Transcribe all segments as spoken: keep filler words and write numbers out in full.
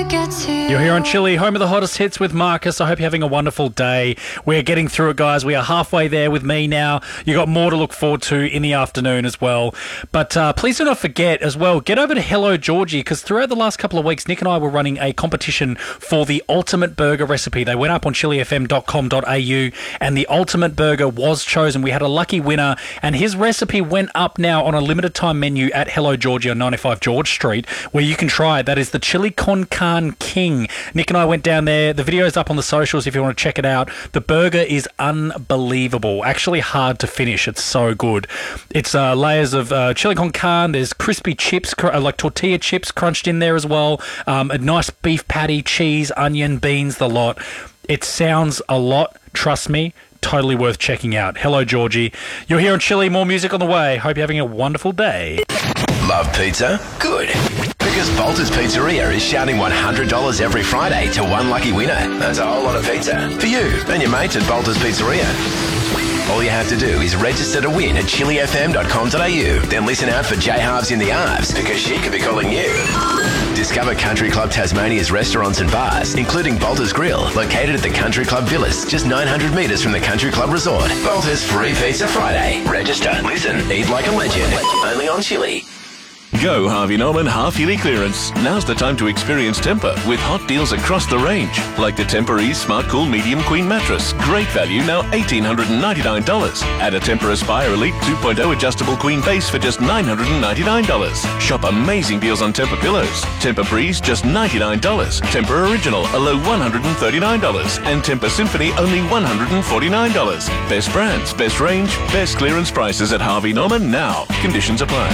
to get to you. You're here on Chili, home of the hottest hits with Marcus. I hope you're having a wonderful day. We're getting through it, guys. We are halfway there with me now. You got more to look forward to in the afternoon as well. But uh, please do not forget as well, get over to Hello Georgie, because throughout the last couple of weeks, Nick and I were running a competition for the ultimate burger recipe. They went up on chili f m dot com dot a u and the ultimate burger was chosen. We had a lucky winner, and his recipe went up now on a limited time menu at Hello Georgie on ninety-five George Street, where you can try it. That is the Chili Con Carne King. Nick and I went down there. The video's up on the socials if you want to check it out. The burger is unbelievable. Actually hard to finish. It's so good. It's uh, layers of uh, chili con carne. There's crispy chips, cr- like tortilla chips crunched in there as well. Um, a nice beef patty, cheese, onion, beans, the lot. It sounds a lot. Trust me. Totally worth checking out. Hello, Georgie. You're here on Chili. More music on the way. Hope you're having a wonderful day. Love pizza? Good. Because Bolter's Pizzeria is shouting one hundred dollars every Friday to one lucky winner. That's a whole lot of pizza for you and your mates at Bolter's Pizzeria. All you have to do is register to win at chili f m dot com dot a u. Then listen out for J Halves in the Arves, because she could be calling you. Discover Country Club Tasmania's restaurants and bars, including Bolter's Grill, located at the Country Club Villas, just nine hundred metres from the Country Club Resort. Bolter's Free Pizza Friday. Register, listen, eat like a legend. Only on Chili. Go Harvey Norman half-yearly clearance. Now's the time to experience Tempur with hot deals across the range. Like the Tempur Ease Smart Cool Medium Queen Mattress. Great value, now one thousand eight hundred ninety-nine dollars. Add a Tempur Aspire Elite two point oh adjustable queen base for just nine hundred ninety-nine dollars. Shop amazing deals on Tempur pillows. Tempur Breeze, just ninety-nine dollars. Tempur Original, a low one hundred thirty-nine dollars. And Tempur Symphony, only one hundred forty-nine dollars. Best brands, best range, best clearance prices at Harvey Norman now. Conditions apply.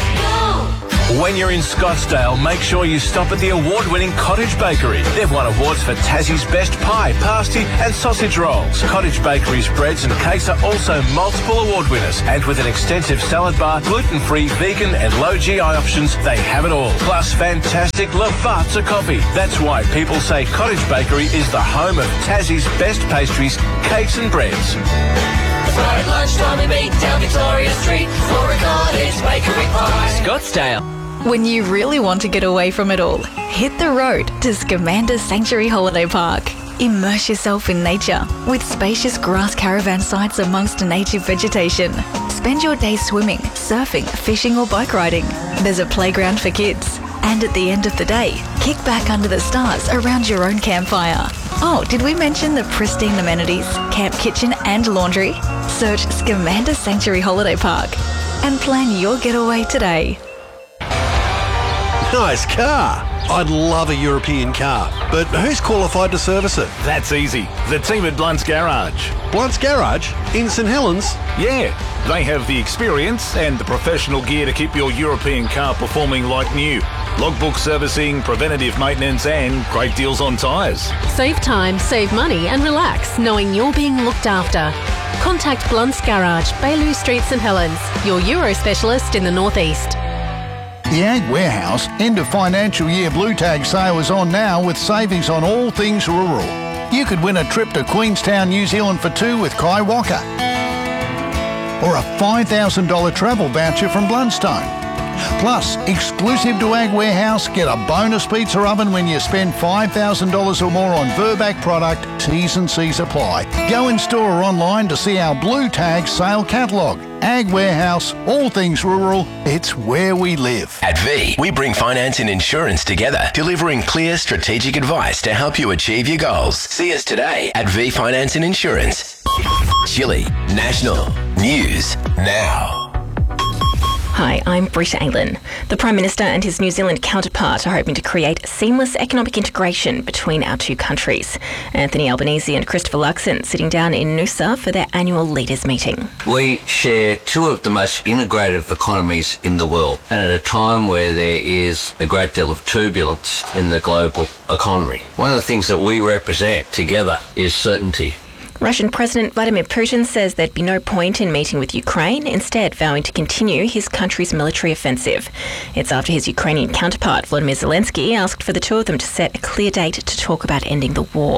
When you're in Scottsdale, make sure you stop at the award-winning Cottage Bakery. They've won awards for Tassie's Best Pie, Pasty and Sausage Rolls. Cottage Bakery's breads and cakes are also multiple award winners. And with an extensive salad bar, gluten-free, vegan and low G I options, they have it all. Plus fantastic Lavazza coffee. That's why people say Cottage Bakery is the home of Tassie's best pastries, cakes and breads. Friday lunchtime we meet down Victoria Street for a Cottage Bakery pie. Scottsdale. When you really want to get away from it all, hit the road to Scamander Sanctuary Holiday Park. Immerse yourself in nature with spacious grass caravan sites amongst native vegetation. Spend your day swimming, surfing, fishing or bike riding. There's a playground for kids. And at the end of the day, kick back under the stars around your own campfire. Oh, did we mention the pristine amenities, camp kitchen and laundry? Search Scamander Sanctuary Holiday Park and plan your getaway today. Nice car. I'd love a European car, but who's qualified to service it? That's easy. The team at Blunt's Garage. Blunt's Garage? In St Helens? Yeah, they have the experience and the professional gear to keep your European car performing like new. Logbook servicing, preventative maintenance and great deals on tyres. Save time, save money and relax knowing you're being looked after. Contact Blunt's Garage, Bailey Street, St Helens, your Euro specialist in the northeast. The Ag Warehouse end of financial year Blue Tag sale is on now with savings on all things rural. You could win a trip to Queenstown, New Zealand for two with Kai Walker. Or a five thousand dollars travel voucher from Blundstone. Plus, exclusive to Ag Warehouse, get a bonus pizza oven when you spend five thousand dollars or more on Verbac product. T's and C's apply. Go in store or online to see our Blue Tag sale catalogue. Ag Warehouse, all things rural, it's where we live. At V, we bring finance and insurance together, delivering clear strategic advice to help you achieve your goals. See us today at V Finance and Insurance. Chili National News Now. Hi, I'm Britta Allen. The Prime Minister and his New Zealand counterpart are hoping to create seamless economic integration between our two countries. Anthony Albanese and Christopher Luxon sitting down in Noosa for their annual leaders meeting. We share two of the most integrated economies in the world, and at a time where there is a great deal of turbulence in the global economy. One of the things that we represent together is certainty. Russian President Vladimir Putin says there'd be no point in meeting with Ukraine, instead vowing to continue his country's military offensive. It's after his Ukrainian counterpart, Volodymyr Zelensky, asked for the two of them to set a clear date to talk about ending the war.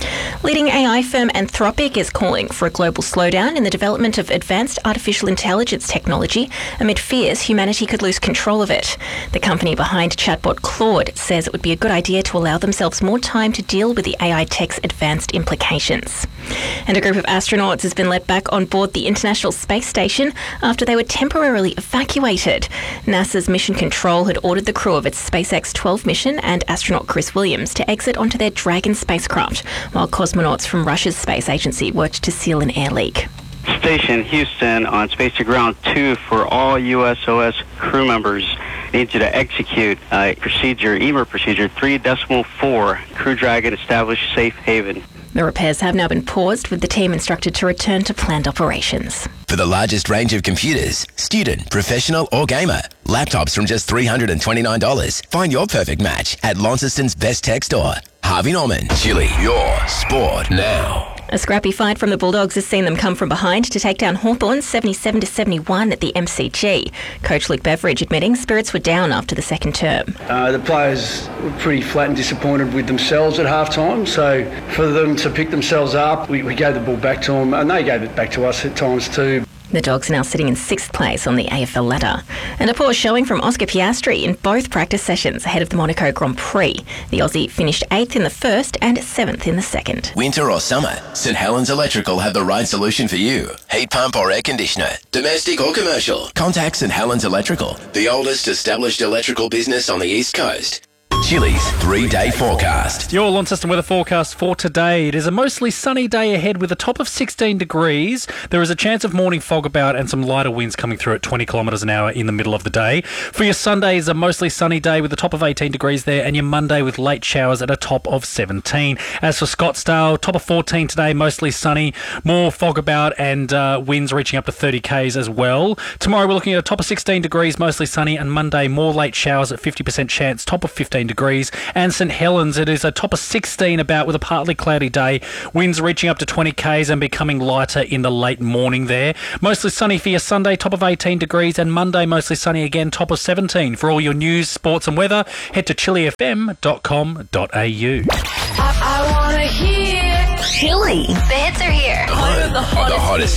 Leading A I firm Anthropic is calling for a global slowdown in the development of advanced artificial intelligence technology amid fears humanity could lose control of it. The company behind chatbot Claude says it would be a good idea to allow themselves more time to deal with the A I tech's advanced implications. And a group of astronauts has been let back on board the International Space Station after they were temporarily evacuated. NASA's Mission Control had ordered the crew of its SpaceX twelve mission and astronaut Chris Williams to exit onto their Dragon spacecraft, while cosmonauts from Russia's space agency worked to seal an air leak. Station Houston on Space to Ground two for all U S O S crew members. Need you to execute uh, procedure, E M R procedure three decimal four. Crew Dragon established safe haven. The repairs have now been paused, with the team instructed to return to planned operations. For the largest range of computers, student, professional or gamer, laptops from just three hundred twenty-nine dollars. Find your perfect match at Launceston's Best Tech Store. Harvey Norman, Chili, your sport now. A scrappy fight from the Bulldogs has seen them come from behind to take down Hawthorn seventy-seven to seventy-one at the M C G. Coach Luke Beveridge admitting spirits were down after the second term. Uh, the players were pretty flat and disappointed with themselves at half-time, so for them to pick themselves up, we, we gave the ball back to them, and they gave it back to us at times too. The Dogs are now sitting in sixth place on the A F L ladder. And a poor showing from Oscar Piastri in both practice sessions ahead of the Monaco Grand Prix. The Aussie finished eighth in the first and seventh in the second. Winter or summer, St Helens Electrical have the right solution for you. Heat pump or air conditioner, domestic or commercial. Contact St Helens Electrical, the oldest established electrical business on the East Coast. Chili's three-day forecast. Your Launceston weather forecast for today. It is a mostly sunny day ahead with a top of sixteen degrees. There is a chance of morning fog about and some lighter winds coming through at twenty kilometres an hour in the middle of the day. For your Sunday is a mostly sunny day with a top of eighteen degrees there, and your Monday with late showers at a top of seventeen. As for Scottsdale, top of fourteen today, mostly sunny, more fog about and uh, winds reaching up to thirty k's as well. Tomorrow we're looking at a top of sixteen degrees, mostly sunny, and Monday more late showers at fifty percent chance, top of fifteen degrees. And St Helens, it is a top of sixteen about with a partly cloudy day. Winds reaching up to twenty k's and becoming lighter in the late morning there. Mostly sunny for your Sunday, top of eighteen degrees, and Monday mostly sunny again, top of seventeen. For all your news, sports and weather, head to chili f m dot com dot a u. I, I wanna hear Chili. The hits are here. Home of the hottest